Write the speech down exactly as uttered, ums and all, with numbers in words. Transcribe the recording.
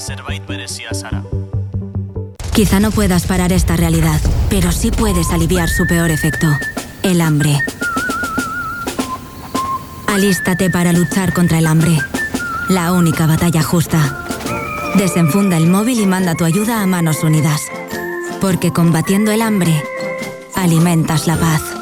zerbait berezia zara. Quizá no puedas parar esta realidad, pero sí puedes aliviar su peor efecto, el hambre. Alístate para luchar contra el hambre. La única batalla justa. Desenfunda el móvil y manda tu ayuda a Manos Unidas. Porque combatiendo el hambre, alimentas la paz.